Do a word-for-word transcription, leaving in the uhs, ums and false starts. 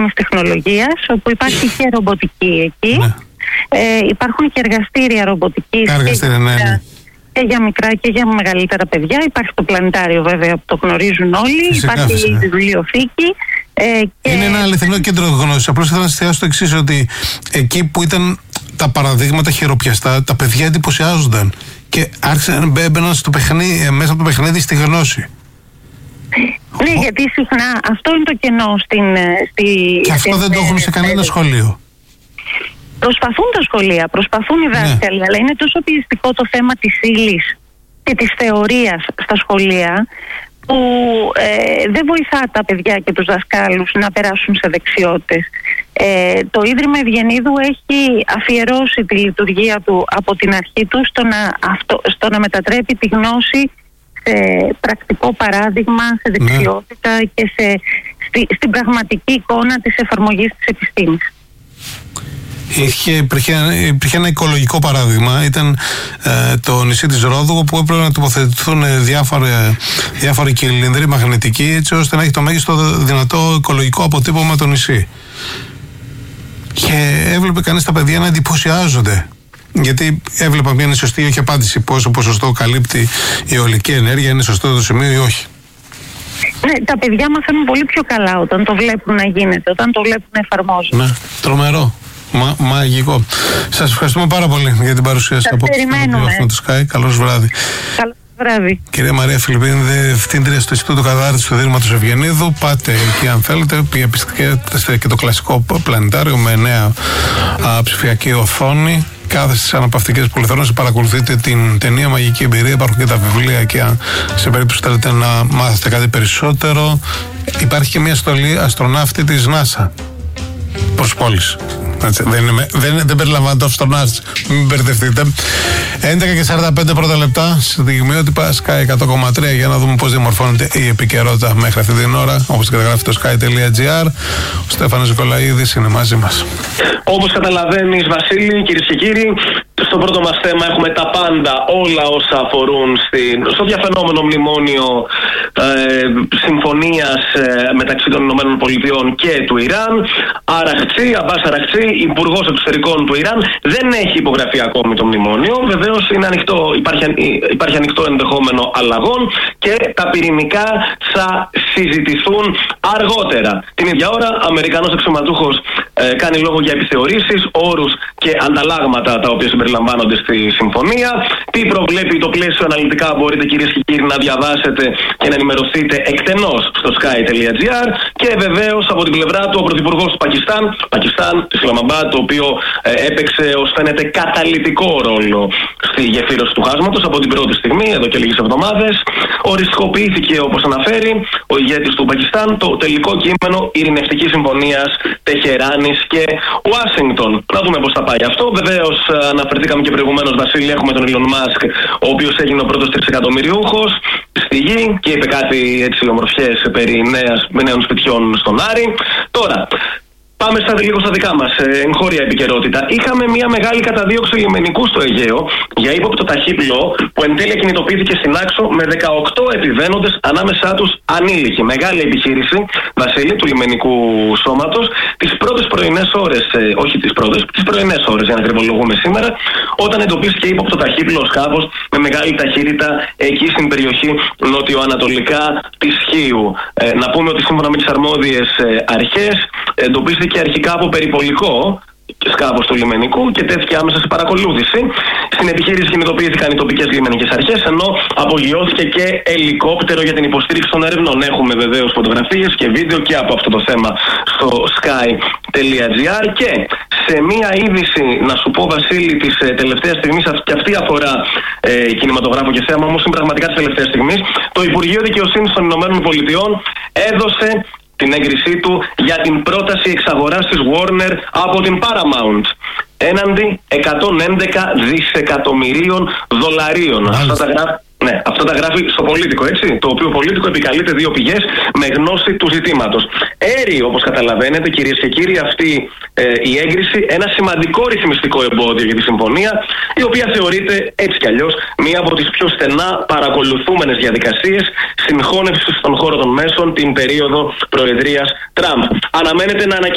σύγχρονης τεχνολογίας, όπου υπάρχει και ρομποτική εκεί. Ναι. Ε, υπάρχουν και εργαστήρια ρομποτικής εργαστήρια, και, ναι, ναι. και για μικρά και για μεγαλύτερα παιδιά. Υπάρχει το πλανητάριο, βέβαια, που το γνωρίζουν όλοι. Φυσικά, υπάρχει φυσικά. η βιβλιοθήκη. Ε, και... Είναι ένα αληθινό κέντρο γνώσης. Απλώς θέλω να εστιάσω το εξής, ότι εκεί που ήταν τα παραδείγματα χειροπιαστά, τα παιδιά εντυπωσιάζονταν και άρχισαν μπαίναν στο παιχνίδι, μέσα από το παιχνίδι στη γνώση. Ναι, Ο... γιατί συχνά αυτό είναι το κενό στην. Στη, και αυτό στην, δεν το έχουν σε κανένα σχολείο. Προσπαθούν τα σχολεία, προσπαθούν οι δάσκαλοι, ναι. αλλά είναι τόσο πιεστικό το θέμα της ύλης και της θεωρίας στα σχολεία, που ε, δεν βοηθά τα παιδιά και τους δασκάλους να περάσουν σε δεξιότητες. Ε, το Ίδρυμα Ευγενίδου έχει αφιερώσει τη λειτουργία του από την αρχή του στο να, αυτό, στο να μετατρέπει τη γνώση σε πρακτικό παράδειγμα, σε δεξιότητα ναι. και σε, στη, στην πραγματική εικόνα της εφαρμογής της επιστήμης. Είχε, υπήρχε, υπήρχε ένα οικολογικό παράδειγμα, ήταν ε, το νησί της Ρόδου, όπου έπρεπε να τοποθετηθούν διάφοροι κυλινδροί μαγνητικοί, έτσι ώστε να έχει το μέγιστο δυνατό οικολογικό αποτύπωμα το νησί. Και έβλεπε κανείς τα παιδιά να εντυπωσιάζονται, γιατί έβλεπα μια είναι σωστή ή όχι απάντηση, πόσο ποσοστό καλύπτει η αιωλική ενέργεια, είναι σωστό το σημείο ή όχι. Ναι, τα παιδιά μαθαίνουν πολύ πιο καλά όταν το βλέπουν να γίνεται, όταν το βλέπουν να εφαρμόζουν. Ναι, τρομερό. Μα, μαγικό. Σας ευχαριστούμε πάρα πολύ για την παρουσία σας. Σας περιμένουμε. Από το Sky. Καλώς βράδυ. Καλώς βράδυ. Κυρία Μαρία Φιλιππίνη, διευθύντρια στο Ινστιτούτο Κατάρτισης του Δήμου Ευγενίδου. Πάτε εκεί αν θέλετε. Επισκεφτείτε και το κλασικό πλανητάριο με νέα α, ψηφιακή οθόνη. Κάθεστε στις αναπαυτικές πολυθρόνες, παρακολουθείτε την ταινία Μαγική Εμπειρία. Υπάρχουν και τα βιβλία και αν σε περίπτωση θέλετε να μάθετε κάτι περισσότερο. Υπάρχει και μια στολή αστροναύτη της NASA προς πόλεις. Έτσι, δεν, είναι, δεν, δεν περιλαμβάνεται το αυτονάρτης, μην μπερδευτείτε. έντεκα και σαράντα πέντε πρώτα λεπτά, στιγμιότυπα Sky εκατό κόμμα τρία, για να δούμε πώς διαμορφώνεται η επικαιρότητα μέχρι αυτή την ώρα, όπως την καταγράφει το sky τελεία gr. Ο Στέφανος Νικολαίδης είναι μαζί μας. Όπως καταλαβαίνεις, Βασίλη, κυρίες και κύριοι, στο πρώτο μας θέμα έχουμε τα πάντα, όλα όσα αφορούν στην, στο διαφαινόμενο μνημόνιο ε, συμφωνίας ε, μεταξύ των Ηνωμένων Πολιτειών και του Ιράν. Αραχτσί, Αμπάς Αραχτσί, υπουργός εξωτερικών του Ιράν, δεν έχει υπογραφεί ακόμη το μνημόνιο. Βεβαίως είναι ανοιχτό, υπάρχει, υπάρχει ανοιχτό ενδεχόμενο αλλαγών και τα πυρηνικά θα συζητηθούν αργότερα. Την ίδια ώρα, Αμερικανός αξιωματούχος ε, κάνει λόγο για επιθεωρήσεις, όρους και ανταλλάγματα τα οποία συμπεριλαμβάνονται στη συμφωνία. Τι προβλέπει το πλαίσιο αναλυτικά μπορείτε, κυρίες και κύριοι, να διαβάσετε και να ενημερωθείτε εκτενώς στο sky τελεία gr. Και βεβαίως από την πλευρά του ο πρωθυπουργός του Πακιστάν, Πακιστάν, της Ισλαμαμπάντ, το οποίο ε, έπαιξε ως φαίνεται καταλυτικό ρόλο στη γεφύρωση του χάσματος από την πρώτη στιγμή, εδώ και λίγες εβδομάδες. Οριστικοποιήθηκε, όπως αναφέρει ο ηγέτης του Πακιστάν, το τελικό κείμενο ειρηνευτικής συμφωνίας Τεχεράνης και Ουάσιγκτον. Να δούμε πώς θα πάει αυτό. Βεβαίως, αναφερθήκαμε και προηγουμένως, Βασίλη, έχουμε τον Elon Musk, ο οποίος έγινε ο πρώτος τρισεκατομμυριούχος στη γη και είπε κάτι έτσι ομορφιές περί νέας, νέων σπιτιών στον Άρη. Τώρα, πάμε στα, λίγο στα δικά μας, ε, εγχώρια επικαιρότητα. Είχαμε μια μεγάλη καταδίωξη λιμενικού στο Αιγαίο για ύποπτο ταχύπλοο που εν τέλει κινητοποιήθηκε στην Άξο με δεκαοκτώ επιβαίνοντες, ανάμεσά τους ανήλικοι. Μεγάλη επιχείρηση, Βασίλη, του λιμενικού σώματος. Τις πρώτες πρωινές ώρες, ε, όχι τις πρώτες, τις πρωινές ώρες για να κρυβολογούμε σήμερα, όταν εντοπίστηκε ύποπτο ταχύπλοο σκάφος με μεγάλη ταχύτητα εκεί στην περιοχή νοτιοανατολικά της Χίου. Ε, να πούμε ότι σύμφωνα με τις αρμόδιες ε, αρχές εντοπίστηκε αρχικά από περιπολικό σκάφος του λιμενικού και τέθηκε άμεσα σε παρακολούθηση. Στην επιχείρηση κινητοποιήθηκαν οι τοπικές λιμενικές αρχές, ενώ απογειώθηκε και ελικόπτερο για την υποστήριξη των ερευνών. Έχουμε βεβαίως φωτογραφίες και βίντεο και από αυτό το θέμα στο sky τελεία gr. Και σε μία είδηση, να σου πω, Βασίλη, της ε, τελευταίας στιγμής, και αυτή αφορά ε, κινηματογράφο και θέμα, όμως είναι πραγματικά της τελευταίας στιγμής, το Υπουργείο Δικαιοσύνης των Ηνωμένων Πολιτειών έδωσε την έγκρισή του για την πρόταση εξαγοράς της Warner από την Paramount έναντι εκατόν έντεκα δισεκατομμυρίων δολαρίων. Αυτά τα γράφει. Ναι, αυτό τα γράφει στο Πολίτικο, έτσι, το οποίο Πολίτικο επικαλείται δύο πηγές με γνώση του ζητήματος. Έρει, όπως καταλαβαίνετε, κυρίες και κύριοι, αυτή ε, η έγκριση ένα σημαντικό ρυθμιστικό εμπόδιο για τη συμφωνία, η οποία θεωρείται έτσι κι αλλιώς μία από τις πιο στενά παρακολουθούμενες διαδικασίες συγχώνευσης στον χώρο των μέσων την περίοδο προεδρίας Τραμπ. Αναμένεται να ανακοινωθεί